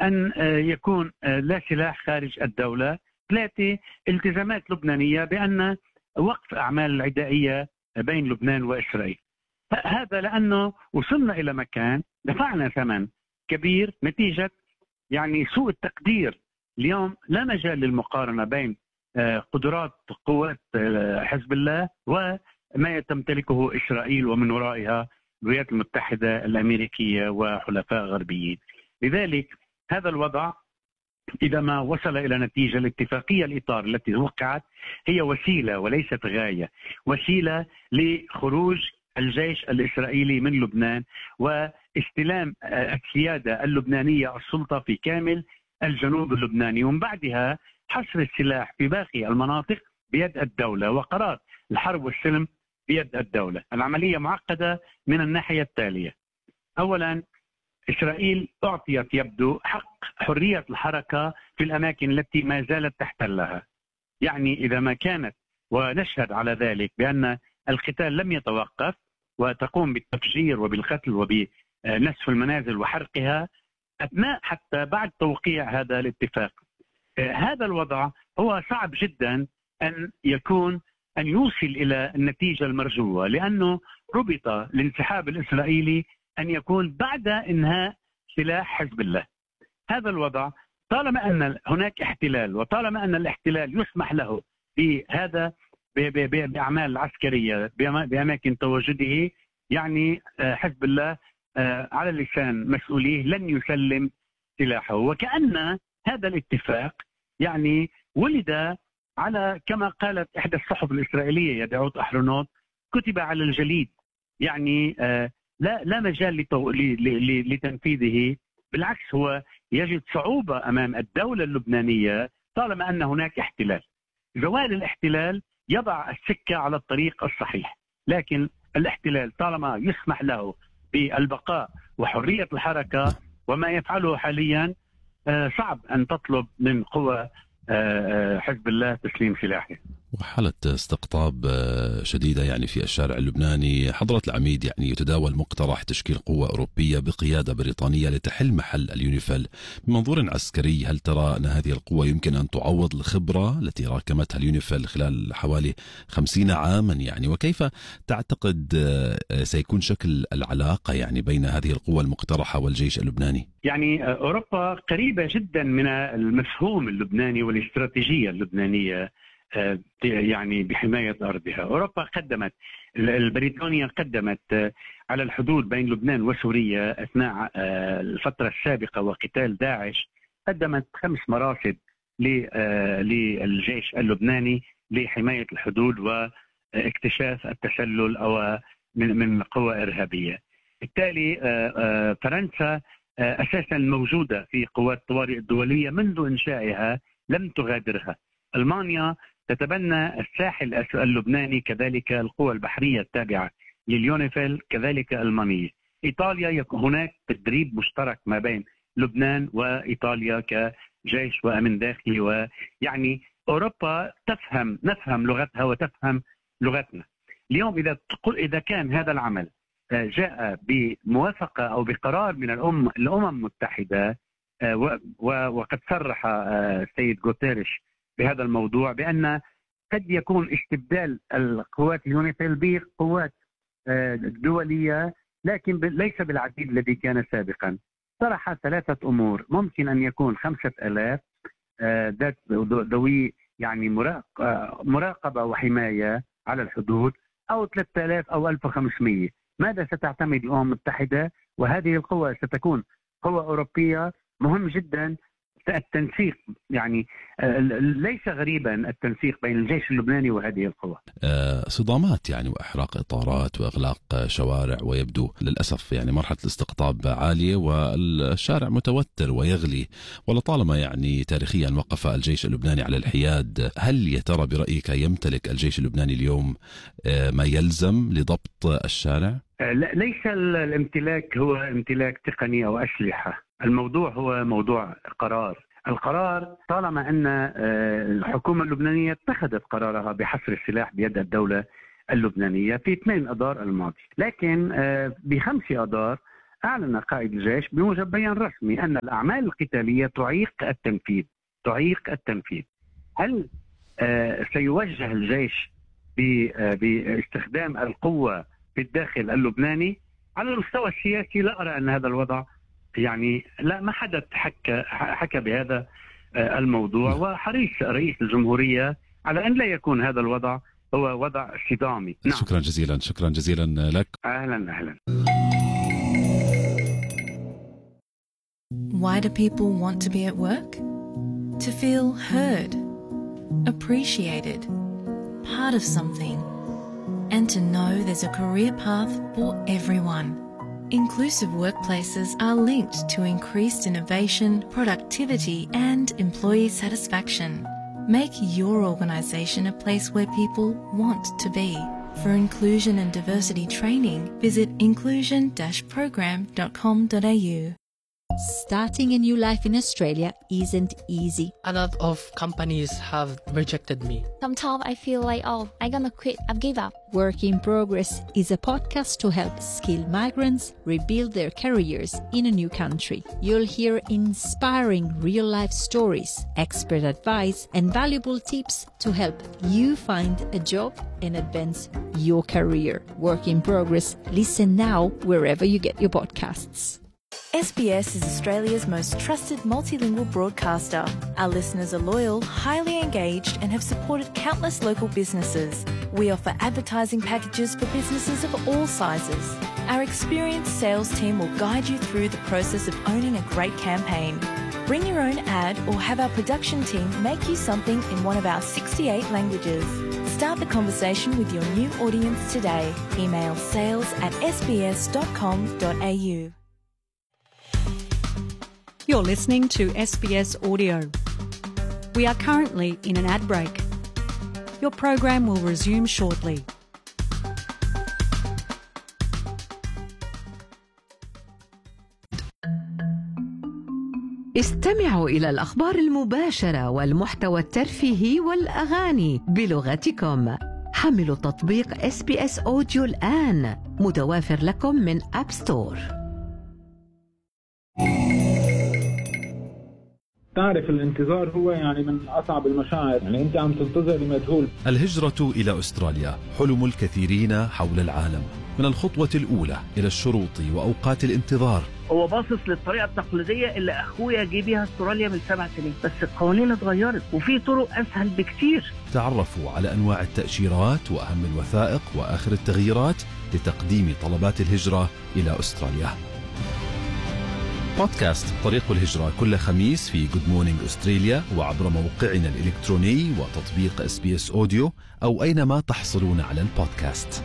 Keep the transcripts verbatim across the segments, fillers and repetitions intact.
أن يكون لا سلاح خارج الدولة. ثلاثة، التزامات لبنانية بأن وقف أعمال العدائية بين لبنان وإسرائيل. هذا لأنه وصلنا إلى مكان دفعنا ثمن كبير نتيجة يعني سوء التقدير. اليوم لا مجال للمقارنة بين قدرات قوات حزب الله وما تمتلكه إسرائيل ومن ورائها الولايات المتحدة الأمريكية وحلفاء غربيين. لذلك هذا الوضع إذا ما وصل إلى نتيجة، الاتفاقية الإطار التي وقعت هي وسيلة وليست غاية، وسيلة لخروج الجيش الإسرائيلي من لبنان واستلام السيادة اللبنانية السلطة في كامل الجنوب اللبناني، ومن بعدها حصر السلاح في باقي المناطق بيد الدولة وقرار الحرب والسلم بيد الدولة. العملية معقدة من الناحية التالية: أولا، إسرائيل أعطيت يبدو حق حرية الحركة في الأماكن التي ما زالت تحتلها. يعني إذا ما كانت، ونشهد على ذلك بأن القتال لم يتوقف وتقوم بالتفجير وبالقتل وبنسف المنازل وحرقها أثناء حتى بعد توقيع هذا الاتفاق. هذا الوضع هو صعب جدا أن يكون أن يوصل إلى النتيجة المرجوة، لأنه ربط الانسحاب الإسرائيلي أن يكون بعد إنهاء سلاح حزب الله. هذا الوضع طالما أن هناك احتلال، وطالما أن الاحتلال يسمح له بهذا بأعمال العسكرية بأماكن تواجده، يعني حزب الله على لسان مسؤوليه لن يسلم سلاحه. وكأن هذا الاتفاق يعني ولد على، كما قالت إحدى الصحف الإسرائيلية يدعوت أحرنوت، كتب على الجليد. يعني لا لا مجال لتنفيذه، بالعكس هو يجد صعوبة أمام الدولة اللبنانية طالما أن هناك احتلال. زوال الاحتلال يضع السكة على الطريق الصحيح، لكن الاحتلال طالما يسمح له بالبقاء وحرية الحركة وما يفعله حاليا، صعب أن تطلب من قوى حزب الله تسليم سلاحه. وحالة استقطاب شديدة يعني في الشارع اللبناني. حضرة العميد، يعني يتداول مقترح تشكيل قوة أوروبية بقيادة بريطانية لتحل محل اليونيفيل. من منظور عسكري، هل ترى أن هذه القوة يمكن أن تعوض الخبرة التي راكمتها اليونيفيل خلال حوالي خمسين عاما يعني؟ وكيف تعتقد سيكون شكل العلاقة يعني بين هذه القوة المقترحة والجيش اللبناني؟ يعني أوروبا قريبة جدا من المفهوم اللبناني والاستراتيجية اللبنانية يعني بحماية أرضها. أوروبا قدمت، البريطانيا قدمت على الحدود بين لبنان وسوريا أثناء الفترة السابقة وقتال داعش، قدمت خمس مراصد للجيش اللبناني لحماية الحدود واكتشاف التسلل أو من من قوى إرهابية. بالتالي فرنسا أساسا موجودة في قوات الطوارئ الدولية منذ إنشائها، لم تغادرها. ألمانيا تتبنى الساحل اللبناني، كذلك القوى البحرية التابعة لليونيفيل كذلك ألمانية. إيطاليا هناك تدريب مشترك ما بين لبنان وإيطاليا كجيش وأمن داخلي، ويعني أوروبا تفهم نفهم لغتها وتفهم لغتنا. اليوم إذا إذا كان هذا العمل جاء بموافقة أو بقرار من الأم الأمم المتحدة، وقد صرح السيد غوتيريش بهذا الموضوع بأن قد يكون استبدال القوات اليونيفيل بقوات دولية، لكن ليس بالعديد الذي كان سابقا. طرح ثلاثة أمور: ممكن أن يكون خمسة آلاف ذات ذوي يعني مراقبة وحماية على الحدود، أو ثلاثة آلاف أو ألف وخمسمئة. ماذا ستعتمد الأمم المتحدة؟ وهذه القوة ستكون قوة أوروبية. مهم جدا التنسيق، يعني ليس غريبا التنسيق بين الجيش اللبناني وهذه القوى. صدامات يعني وإحراق إطارات وإغلاق شوارع، ويبدو للأسف يعني مرحلة الاستقطاب عالية والشارع متوتر ويغلي، ولطالما يعني تاريخيا وقف الجيش اللبناني على الحياد. هل يا ترى برأيك يمتلك الجيش اللبناني اليوم ما يلزم لضبط الشارع؟ ليس الامتلاك هو امتلاك تقني أو أسلحة، الموضوع هو موضوع قرار. القرار طالما أن الحكومة اللبنانية اتخذت قرارها بحصر السلاح بيد الدولة اللبنانية في اثنين أذار الماضي، لكن بخمس أذار أعلن قائد الجيش بموجب بيان رسمي أن الأعمال القتالية تعيق التنفيذ تعيق التنفيذ هل آه سيوجه الجيش باستخدام القوة في الداخل اللبناني؟ على المستوى السياسي لا أرى أن هذا الوضع يعني لا ما حدث حكى حكى بهذا الموضوع، وحريص رئيس الجمهورية على أن لا يكون هذا الوضع هو وضع صدامي. نعم. شكرا جزيلا شكرا جزيلا لك. أهلا أهلا. Why do people want to be at work? To feel heard, appreciated, part of something, and to know there's a career path for everyone. Inclusive workplaces are linked to increased innovation, productivity, and employee satisfaction. Make your organisation a place where people want to be. For inclusion and diversity training, visit inclusion dash program dot com dot a u. Starting a new life in Australia isn't easy. A lot of companies have rejected me. Sometimes I feel like, oh, I'm gonna quit, I've give up. Work in Progress is a podcast to help skilled migrants rebuild their careers in a new country. You'll hear inspiring real-life stories, expert advice, and valuable tips to help you find a job and advance your career. Work in Progress. Listen now wherever you get your podcasts. S B S is Australia's most trusted multilingual broadcaster. Our listeners are loyal, highly engaged, and have supported countless local businesses. We offer advertising packages for businesses of all sizes. Our experienced sales team will guide you through the process of owning a great campaign. Bring your own ad or have our production team make you something in one of our sixty-eight languages. Start the conversation with your new audience today. Email sales at s b s dot com dot a u. You're listening to S B S Audio. We are currently in an ad break. Your program will resume shortly. استمعوا إلى الأخبار المباشرة والمحتوى الترفيهي والأغاني بلغتكم. حملوا تطبيق إس بي إس Audio الآن، متوافر لكم من أب ستور. تعرف الانتظار هو يعني من أصعب المشاعر، يعني أنت عم تنتظر لمجهول. الهجرة إلى أستراليا حلم الكثيرين حول العالم، من الخطوة الأولى إلى الشروط وأوقات الانتظار. هو باصص للطريقة التقليدية اللي أخويا جه بيها أستراليا من سبع سنين، بس القوانين اتغيرت وفي طرق أسهل بكتير. تعرفوا على أنواع التأشيرات وأهم الوثائق وآخر التغييرات لتقديم طلبات الهجرة إلى أستراليا. بودكاست طريق الهجرة كل خميس في Good Morning أستراليا وعبر موقعنا الإلكتروني وتطبيق إس بي إس Audio أو أينما تحصلون على البودكاست.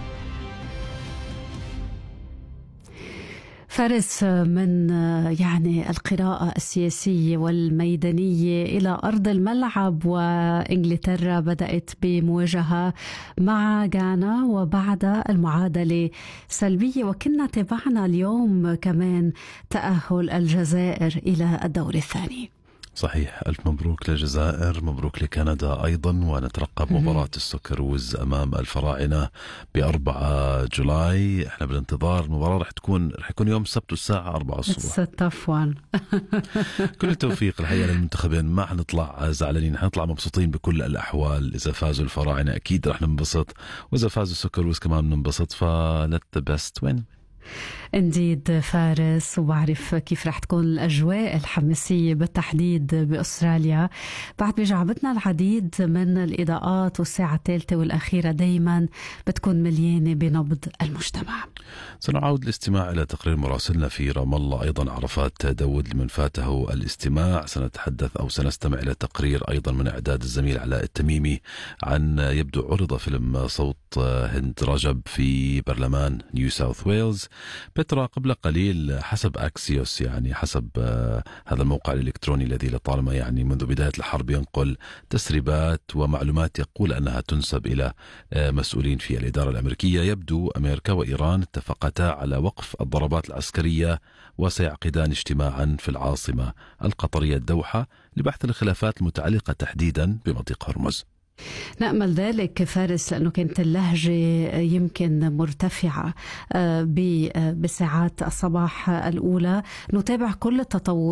فارس، من يعني القراءة السياسية والميدانية إلى أرض الملعب، وإنجلترا بدأت بمواجهة مع غانا وبعد المعادلة سلبية، وكنا تابعنا اليوم كمان تأهل الجزائر إلى الدور الثاني. صحيح، ألف مبروك للجزائر، مبروك لكندا أيضا، ونترقب مباراة السوكروز أمام الفراعنة بأربعة جولاي. احنا بالانتظار. المباراة رح تكون رح يكون يوم السبت الساعة أربعة الصبح. تفوان. كل التوفيق الحقيقة للمنتخبين، ما حنطلع زعلانين، حنطلع مبسوطين بكل الأحوال. إذا فازوا الفراعنة أكيد رح ننبسط، وإذا فازوا السوكروز كمان ننبسط. فلت the best win. انديد فارس، وبعرف كيف رح تكون الأجواء الحماسية بالتحديد بأستراليا. بعد بجعبتنا العديد من الإضاءات، والساعة الثالثة والأخيرة دايما بتكون مليانة بنبض المجتمع. سنعود الاستماع إلى تقرير مراسلنا في رام الله أيضا عرفات داود لمن فاته الاستماع. سنتحدث أو سنستمع إلى تقرير أيضا من إعداد الزميل علاء التميمي عن يبدو عرض فيلم صوت هند رجب في برلمان نيو ساوث ويلز. بترا قبل قليل حسب أكسيوس، يعني حسب هذا الموقع الإلكتروني الذي لطالما يعني منذ بداية الحرب ينقل تسريبات ومعلومات يقول أنها تنسب إلى مسؤولين في الإدارة الأمريكية. يبدو أمريكا وإيران اتفقتا على وقف الضربات العسكرية وسيعقدان اجتماعا في العاصمة القطرية الدوحة لبحث الخلافات المتعلقة تحديدا بمضيق هرمز. نأمل ذلك فارس، لأنه كانت اللهجة يمكن مرتفعة بساعات الصباح الأولى. نتابع كل التطور